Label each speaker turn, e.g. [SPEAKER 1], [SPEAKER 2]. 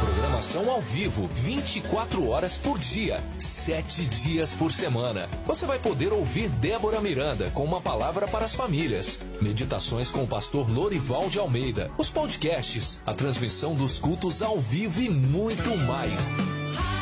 [SPEAKER 1] Programação ao vivo, 24 horas por dia, 7 dias por semana. Você vai poder ouvir Débora Miranda com uma palavra para as famílias, meditações com o pastor Lorival de Almeida, os podcasts, a transmissão dos cultos ao vivo e muito mais.